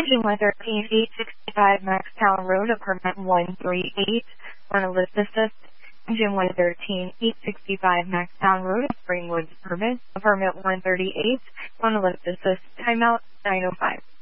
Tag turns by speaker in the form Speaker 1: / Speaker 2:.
Speaker 1: Engine 113, 865 Maxtown Road, apartment 138, Monolith Assist. Engine 113, 865 Maxtown Road, Springwoods, apartment 138, Monolith Assist. Timeout 9:05.